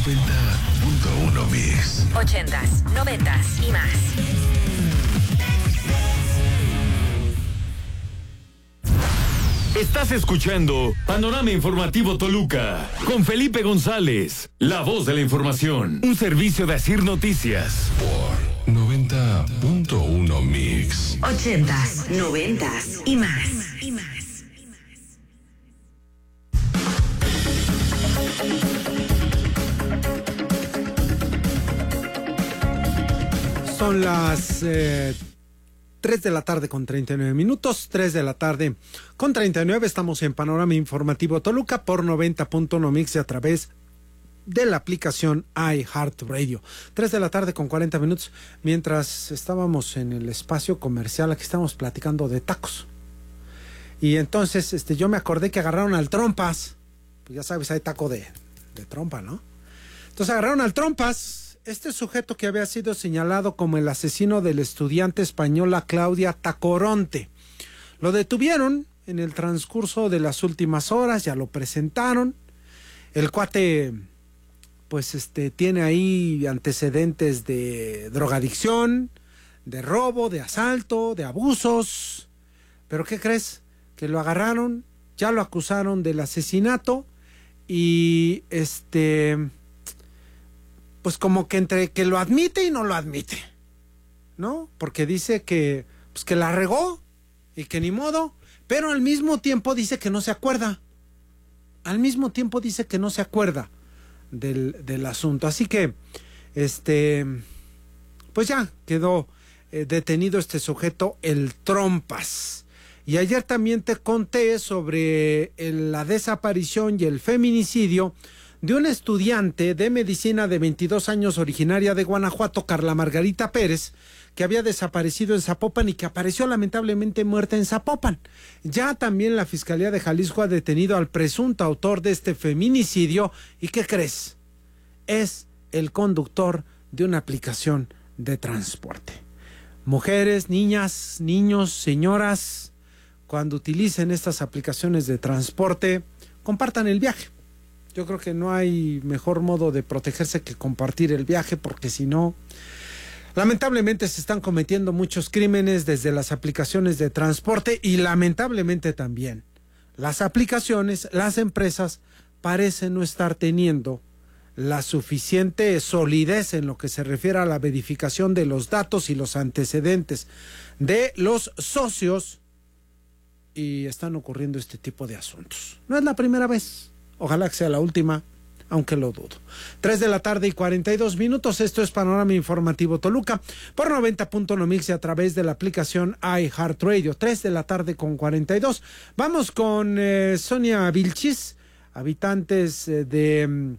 90.1 Mix. 80s, 90s y más. Estás escuchando Panorama Informativo Toluca con Felipe González, la voz de la información. Un servicio de Asir Noticias. Por 90.1 Mix. 80s, 90s y más. Son las 3 de la tarde con 39 minutos, 3 de la tarde con 39, estamos en Panorama Informativo Toluca por 90.1 Mix y a través de la aplicación iHeartRadio. 3 de la tarde con 40 minutos, mientras estábamos en el espacio comercial, aquí estamos platicando de tacos. Y entonces yo me acordé que agarraron al Trompas, pues ya sabes, hay taco de trompa, ¿no? Entonces agarraron al Trompas, este sujeto que había sido señalado como el asesino de la estudiante española Claudia Tacoronte. Lo detuvieron en el transcurso de las últimas horas, ya lo presentaron. El cuate, pues tiene ahí antecedentes de drogadicción, de robo, de asalto, de abusos. ¿Pero qué crees? Que lo agarraron, ya lo acusaron del asesinato y pues como que entre que lo admite y no lo admite, ¿no? Porque dice que, pues que la regó y que ni modo, pero al mismo tiempo dice que no se acuerda. Al mismo tiempo dice que no se acuerda del asunto. Así que, pues ya quedó detenido este sujeto, el Trompas. Y ayer también te conté sobre la desaparición y el feminicidio de una estudiante de medicina de 22 años originaria de Guanajuato, Carla Margarita Pérez, que había desaparecido en Zapopan y que apareció lamentablemente muerta en Zapopan. Ya también la Fiscalía de Jalisco ha detenido al presunto autor de este feminicidio. ¿Y qué crees? Es el conductor de una aplicación de transporte. Mujeres, niñas, niños, señoras, cuando utilicen estas aplicaciones de transporte, compartan el viaje. Yo creo que no hay mejor modo de protegerse que compartir el viaje, porque si no, lamentablemente se están cometiendo muchos crímenes desde las aplicaciones de transporte y lamentablemente también las aplicaciones, las empresas parecen no estar teniendo la suficiente solidez en lo que se refiere a la verificación de los datos y los antecedentes de los socios y están ocurriendo este tipo de asuntos. No es la primera vez. Ojalá que sea la última, aunque lo dudo. 3 de la tarde y 42 minutos. Esto es Panorama Informativo Toluca por 90.1 Mix y a través de la aplicación iHeartRadio. 3 de la tarde con 42. Vamos con Sonia Vilchis, habitantes de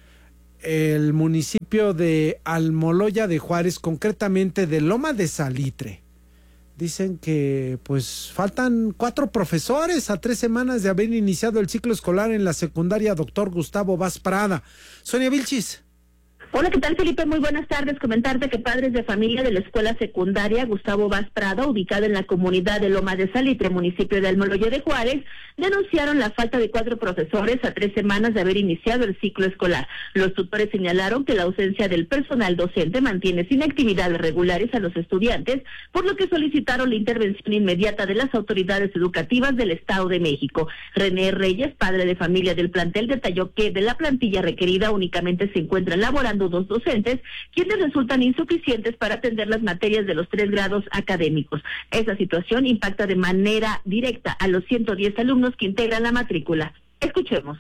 el municipio de Almoloya de Juárez, concretamente de Loma de Salitre. Dicen que pues faltan 4 profesores a 3 semanas de haber iniciado el ciclo escolar en la secundaria Dr. Gustavo Vaz Prada. Sonia Vilchis. Hola, ¿qué tal, Felipe? Muy buenas tardes. Comentarte que padres de familia de la escuela secundaria Gustavo Vaz Prada, ubicada en la comunidad de Loma de Salitre, municipio de Almoloya de Juárez, denunciaron la falta de 4 profesores a 3 semanas de haber iniciado el ciclo escolar. Los tutores señalaron que la ausencia del personal docente mantiene sin actividades regulares a los estudiantes, por lo que solicitaron la intervención inmediata de las autoridades educativas del Estado de México. René Reyes, padre de familia del plantel, detalló que de la plantilla requerida únicamente se encuentran laborando 2 docentes, quienes resultan insuficientes para atender las materias de los 3 grados académicos. Esa situación impacta de manera directa a los 110 alumnos que integran la matrícula. Escuchemos.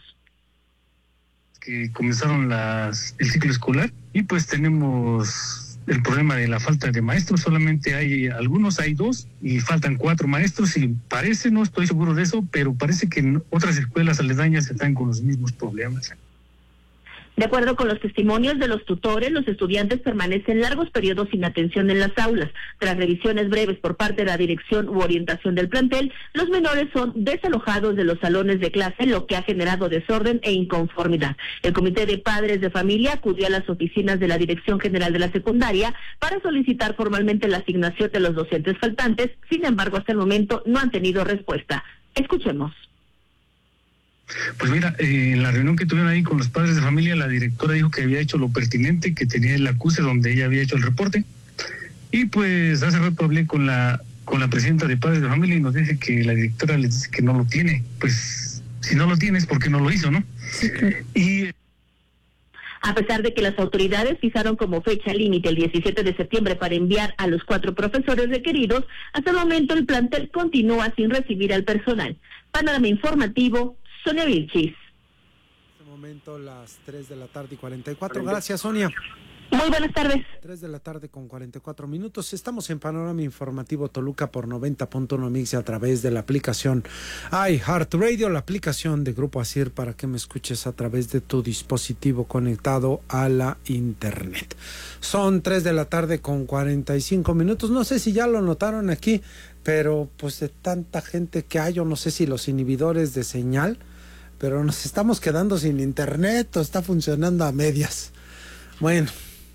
Que comenzaron el ciclo escolar y pues tenemos el problema de la falta de maestros. Solamente hay 2 y faltan 4 maestros y parece, no estoy seguro de eso, pero parece que en otras escuelas aledañas están con los mismos problemas. De acuerdo con los testimonios de los tutores, los estudiantes permanecen largos periodos sin atención en las aulas. Tras revisiones breves por parte de la dirección u orientación del plantel, los menores son desalojados de los salones de clase, lo que ha generado desorden e inconformidad. El comité de padres de familia acudió a las oficinas de la Dirección General de la Secundaria para solicitar formalmente la asignación de los docentes faltantes. Sin embargo, hasta el momento no han tenido respuesta. Escuchemos. Pues mira, en la reunión que tuvieron ahí con los padres de familia, la directora dijo que había hecho lo pertinente, que tenía el acuse donde ella había hecho el reporte. Y pues hace rato hablé con la presidenta de padres de familia y nos dice que la directora les dice que no lo tiene. Pues si no lo tienes, ¿por qué no lo hizo, no? Sí, claro. Y a pesar de que las autoridades fijaron como fecha límite el 17 de septiembre para enviar a los 4 profesores requeridos, hasta el momento el plantel continúa sin recibir al personal. Panorama informativo, Sonia Vilchis. En este momento las 3 de la tarde y 44. Gracias, Sonia. Muy buenas tardes. 3 de la tarde con 44 minutos. Estamos en Panorama Informativo Toluca por 90.1 Mix a través de la aplicación iHeartRadio, la aplicación de Grupo ASIR para que me escuches a través de tu dispositivo conectado a la internet. Son 3 de la tarde con 45 minutos. No sé si ya lo notaron aquí, pero pues de tanta gente que hay, yo no sé si los inhibidores de señal, pero nos estamos quedando sin internet o está funcionando a medias. Bueno,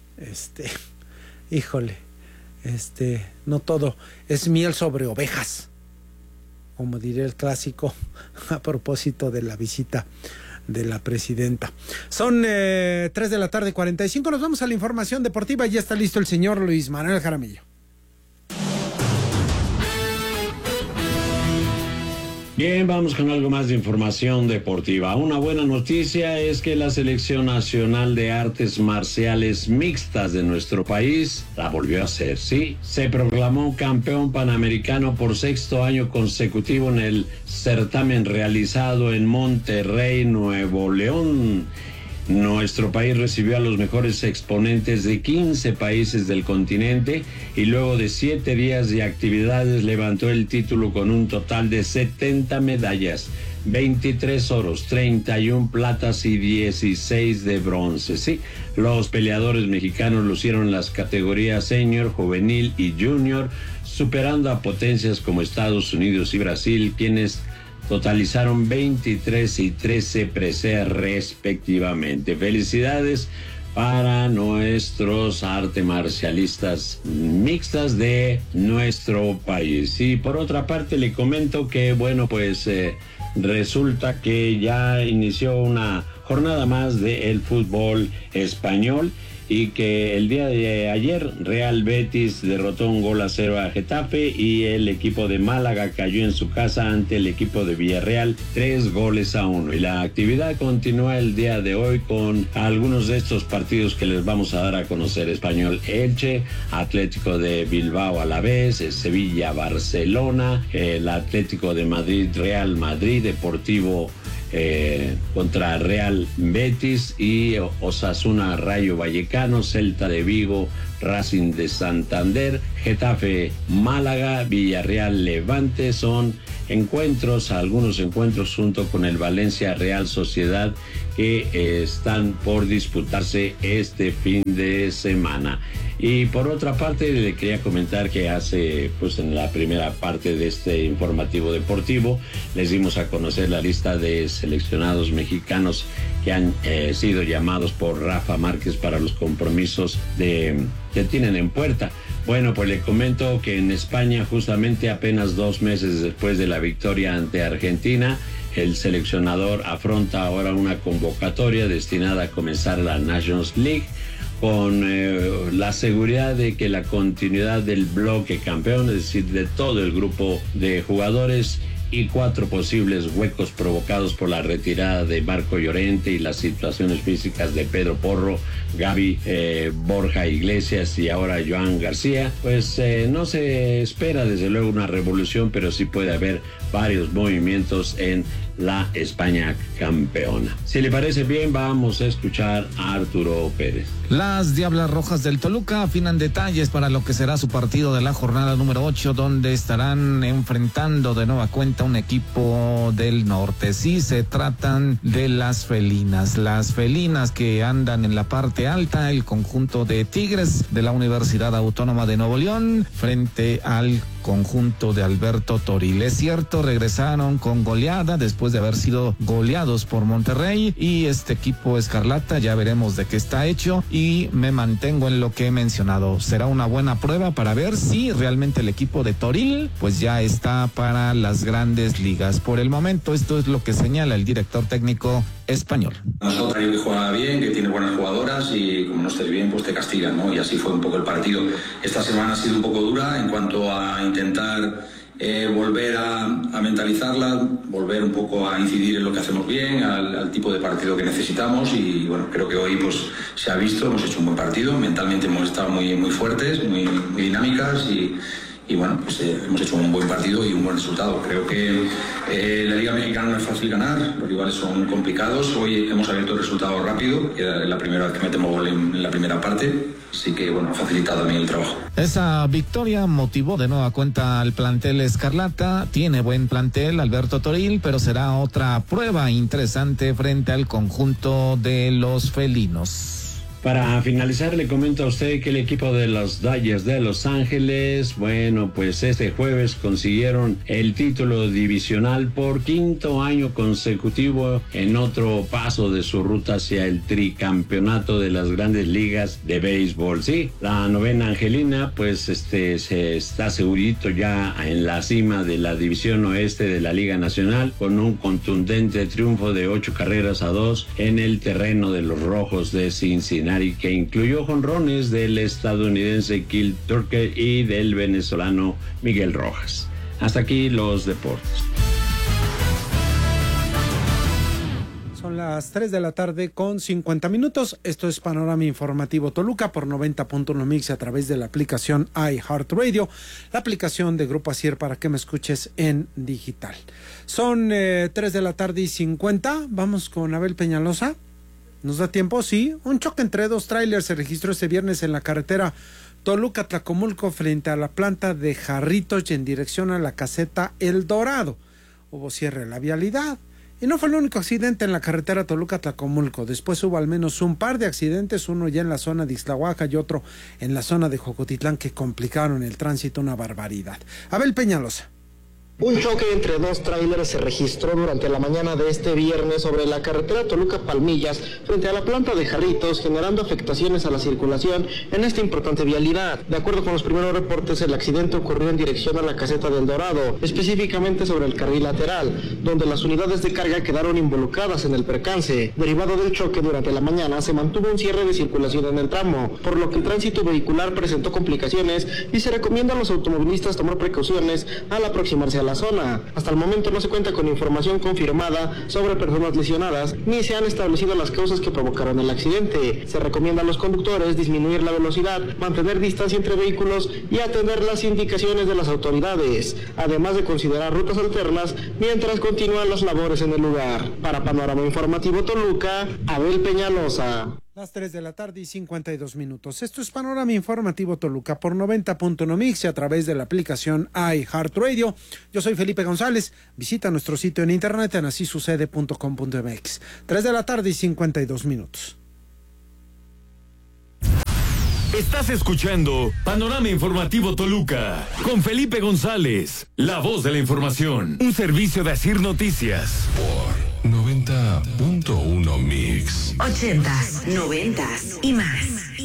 híjole, no todo es miel sobre ovejas, como diría el clásico a propósito de la visita de la presidenta. Son 3 de la tarde 45, nos vamos a la información deportiva, ya está listo el señor Luis Manuel Jaramillo. Bien, vamos con algo más de información deportiva. Una buena noticia es que la Selección Nacional de Artes Marciales Mixtas de nuestro país la volvió a hacer, sí. Se proclamó campeón panamericano por 6º año consecutivo en el certamen realizado en Monterrey, Nuevo León. Nuestro país recibió a los mejores exponentes de 15 países del continente y luego de 7 días de actividades levantó el título con un total de 70 medallas, 23 oros, 31 platas y 16 de bronce. Sí, los peleadores mexicanos lucieron las categorías senior, juvenil y junior, superando a potencias como Estados Unidos y Brasil, quienes totalizaron 23 y 13 preseas respectivamente. Felicidades para nuestros artes marcialistas mixtas de nuestro país. Y por otra parte le comento que, bueno, pues resulta que ya inició una jornada más del fútbol español y que el día de ayer Real Betis derrotó 1-0 a Getafe y el equipo de Málaga cayó en su casa ante el equipo de Villarreal 3-1. Y la actividad continúa el día de hoy con algunos de estos partidos que les vamos a dar a conocer: Español Elche, Atlético de Bilbao Alavés, Sevilla Barcelona, el Atlético de Madrid Real Madrid, Deportivo contra Real Betis y Osasuna Rayo Vallecano, Celta de Vigo Racing de Santander, Getafe Málaga, Villarreal Levante. Son encuentros, algunos encuentros junto con el Valencia Real Sociedad que están por disputarse este fin de semana. Y por otra parte le quería comentar que pues en la primera parte de este informativo deportivo les dimos a conocer la lista de seleccionados mexicanos que han sido llamados por Rafa Márquez para los compromisos que tienen en puerta. Bueno, pues le comento que en España, justamente apenas 2 meses después de la victoria ante Argentina, el seleccionador afronta ahora una convocatoria destinada a comenzar la Nations League con la seguridad de que la continuidad del bloque campeón, es decir, de todo el grupo de jugadores, y 4 posibles huecos provocados por la retirada de Marco Llorente y las situaciones físicas de Pedro Porro, Gaby, Borja Iglesias y ahora Joan García, pues no se espera desde luego una revolución, pero sí puede haber varios movimientos en la España campeona. Si le parece bien, vamos a escuchar a Arturo Pérez. Las Diablas Rojas del Toluca afinan detalles para lo que será su partido de la jornada número 8, donde estarán enfrentando de nueva cuenta un equipo del norte. Sí, se tratan de las felinas que andan en la parte alta, el conjunto de Tigres de la Universidad Autónoma de Nuevo León, frente al conjunto de Alberto Toril. Es cierto, regresaron con goleada después de haber sido goleados por Monterrey, y este equipo escarlata ya veremos de qué está hecho, y me mantengo en lo que he mencionado. Será una buena prueba para ver si realmente el equipo de Toril pues ya está para las grandes ligas. Por el momento esto es lo que señala el director técnico español. Nosotros que juega bien, que tiene buenas jugadoras, y como no estés bien pues te castigan, ¿no? Y así fue un poco el partido. Esta semana ha sido un poco dura en cuanto a intentar volver a mentalizarla, volver un poco a incidir en lo que hacemos bien, al tipo de partido que necesitamos, y bueno, creo que hoy pues se ha visto, hemos hecho un buen partido, mentalmente hemos estado muy fuertes, muy dinámicas, y bueno, pues hemos hecho un buen partido y un buen resultado. Creo que la Liga Mexicana no es fácil ganar, los rivales son complicados. Hoy hemos abierto el resultado rápido, que era la primera vez que metemos gol en la primera parte, así que bueno, ha facilitado también el trabajo. Esa victoria motivó de nueva cuenta al plantel escarlata. Tiene buen plantel Alberto Toril, pero será otra prueba interesante frente al conjunto de los felinos. Para finalizar, le comento a usted que el equipo de los Dodgers de Los Ángeles, bueno, pues este jueves consiguieron el título divisional por quinto año consecutivo, en otro paso de su ruta hacia el tricampeonato de las grandes ligas de béisbol. Sí, la novena angelina, pues se está segurito ya en la cima de la división oeste de la Liga Nacional, con un contundente triunfo de 8-2 en el terreno de los Rojos de Cincinnati, que incluyó jonrones del estadounidense Kyle Tucker y del venezolano Miguel Rojas. Hasta aquí los deportes. Son las 3 de la tarde con 50 minutos. Esto es Panorama Informativo Toluca por 90.1 Mix a través de la aplicación iHeartRadio, la aplicación de Grupo Asier para que me escuches en digital. Son 3 de la tarde y 50. Vamos con Abel Peñalosa. ¿Nos da tiempo? Sí. Un choque entre dos trailers se registró este viernes en la carretera Toluca-Tlacomulco frente a la planta de Jarritos y en dirección a la caseta El Dorado. Hubo cierre de la vialidad. Y no fue el único accidente en la carretera Toluca-Tlacomulco. Después hubo al menos un par de accidentes, uno ya en la zona de Ixtlahuaca y otro en la zona de Jocotitlán, que complicaron el tránsito una barbaridad. Abel Peñalosa. Un choque entre dos tráilers se registró durante la mañana de este viernes sobre la carretera Toluca-Palmillas frente a la planta de Jarritos, generando afectaciones a la circulación en esta importante vialidad. De acuerdo con los primeros reportes, el accidente ocurrió en dirección a la caseta del Dorado, específicamente sobre el carril lateral, donde las unidades de carga quedaron involucradas en el percance. Derivado del choque durante la mañana, se mantuvo un cierre de circulación en el tramo, por lo que el tránsito vehicular presentó complicaciones y se recomienda a los automovilistas tomar precauciones al aproximarse a la zona. Hasta el momento no se cuenta con información confirmada sobre personas lesionadas, ni se han establecido las causas que provocaron el accidente. Se recomienda a los conductores disminuir la velocidad, mantener distancia entre vehículos y atender las indicaciones de las autoridades, además de considerar rutas alternas mientras continúan las labores en el lugar. Para Panorama Informativo Toluca, Abel Peñalosa. Las 3 de la tarde y 52 minutos. Esto es Panorama Informativo Toluca por 90.1 Mix a través de la aplicación iHeartRadio. Yo soy Felipe González. Visita nuestro sitio en internet en asisucede.com.mx. 3 de la tarde y 52 minutos. Estás escuchando Panorama Informativo Toluca con Felipe González, la voz de la información. Un servicio de Asir Noticias. Por 90.1 Mix. 80s, 90s y más.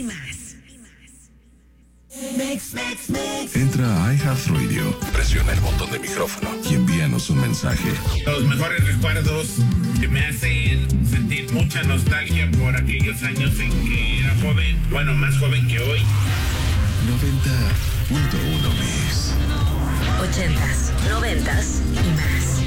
Entra a iHeartRadio, presiona el botón de micrófono y envíanos un mensaje. Los mejores recuerdos que me hacen sentir mucha nostalgia por aquellos años en que era joven, bueno, más joven que hoy. 90.1 Mix. 80s, 90s y más.